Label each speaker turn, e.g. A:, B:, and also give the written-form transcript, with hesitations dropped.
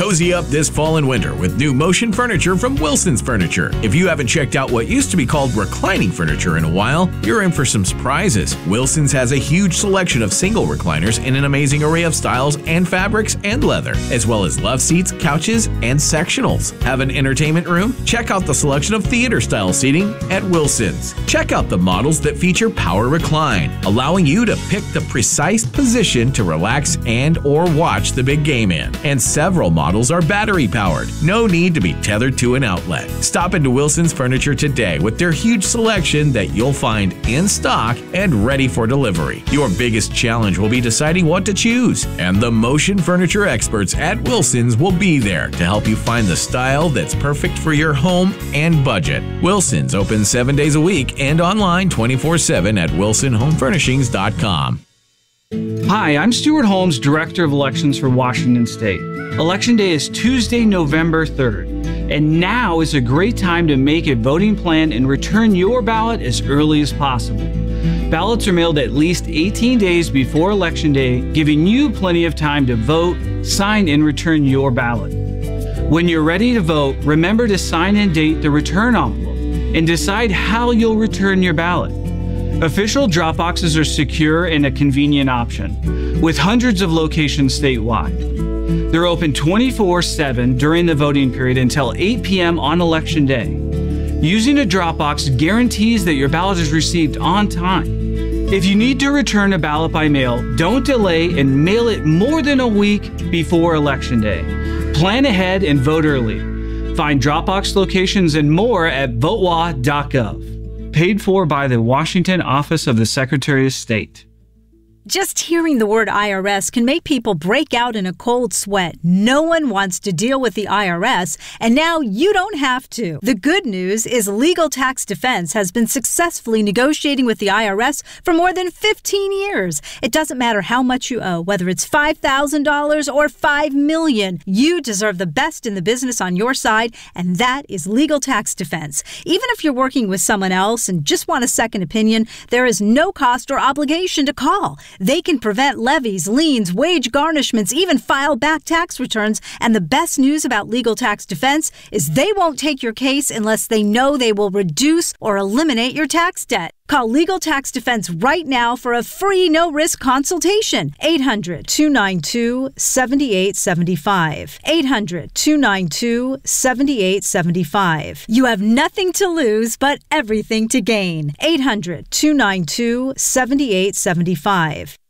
A: Cozy up this fall and winter with new motion furniture from Wilson's Furniture. If you haven't checked out what used to be called reclining furniture in a while, you're in for some surprises. Wilson's has a huge selection of single recliners in an amazing array of styles and fabrics and leather, as well as love seats, couches, and sectionals. Have an entertainment room? Check out the selection of theater-style seating at Wilson's. Check out the models that feature Power Recline, allowing you to pick the precise position to relax and or watch the big game in. And several models are battery-powered. No need to be tethered to an outlet. Stop into Wilson's Furniture today with their huge selection that you'll find in stock and ready for delivery. Your biggest challenge will be deciding what to choose, and the motion furniture experts at Wilson's will be there to help you find the style that's perfect for your home and budget. Wilson's open 7 days a week and online 24/7 at wilsonhomefurnishings.com.
B: Hi, I'm Stuart Holmes, Director of Elections for Washington State. Election Day is Tuesday, November 3rd, and now is a great time to make a voting plan and return your ballot as early as possible. Ballots are mailed at least 18 days before Election Day, giving you plenty of time to vote, sign, and return your ballot. When you're ready to vote, remember to sign and date the return envelope and decide how you'll return your ballot. Official drop boxes are secure and a convenient option, with hundreds of locations statewide. They're open 24/7 during the voting period until 8 p.m. on Election Day. Using a drop box guarantees that your ballot is received on time. If you need to return a ballot by mail, don't delay and mail it more than a week before Election Day. Plan ahead and vote early. Find Dropbox locations and more at votewa.gov. Paid for by the Washington Office of the Secretary of State.
C: Just hearing the word IRS can make people break out in a cold sweat. No one wants to deal with the IRS, and now you don't have to. The good news is Legal Tax Defense has been successfully negotiating with the IRS for more than 15 years. It doesn't matter how much you owe, whether it's $5,000 or $5 million. You deserve the best in the business on your side, and that is Legal Tax Defense. Even if you're working with someone else and just want a second opinion, there is no cost or obligation to call. They can prevent levies, liens, wage garnishments, even file back tax returns. And the best news about Legal Tax Defense is they won't take your case unless they know they will reduce or eliminate your tax debt. Call Legal Tax Defense right now for a free no-risk consultation. 800-292-7875. 800-292-7875. You have nothing to lose but everything to gain. 800-292-7875.